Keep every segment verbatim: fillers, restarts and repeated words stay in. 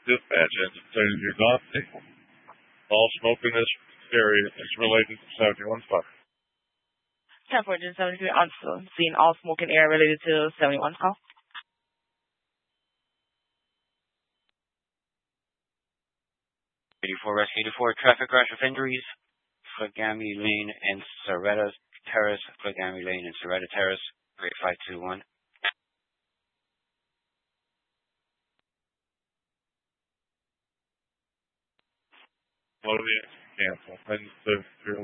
Dispatch engine says you're not able. All smoke in this area is related to seventy-one fire. ten four seventy-three on scene. All smoke and air related to seventy-one call. eighty-four Rescue eighty-four, traffic crash with injuries. Flegami Lane and Soretta Terrace. Flegami Lane and Soretta Terrace. three five two one. What are the cancel? And the field.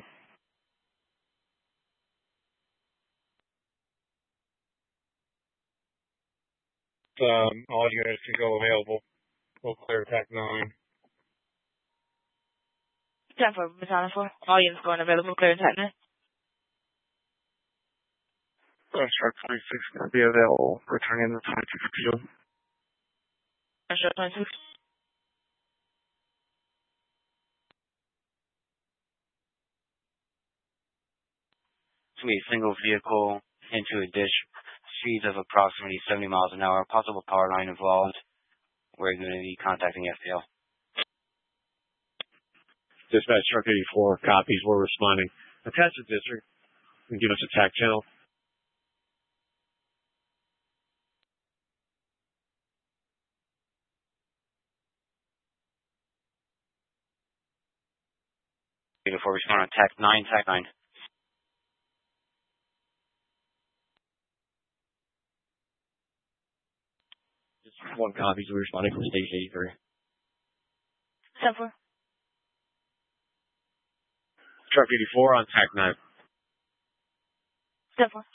Um, all units can go available. We'll clear attack nine. ten four Battalion four. All units going available. Clear attack nine. Construct twenty-six going to be available. Returning the twenty-six field. Construct twenty-six. To a single vehicle into a ditch. Speeds of approximately seventy miles an hour. Possible power line involved. We're going to be contacting F P L. Dispatch Truck eighty-four, copies, we're responding. Attach the district and give us a tac channel. eighty-four, respond on tac nine, tac nine. One copies, we're responding from station eighty-three. ten four. Truck eighty-four on tac nine. ten four.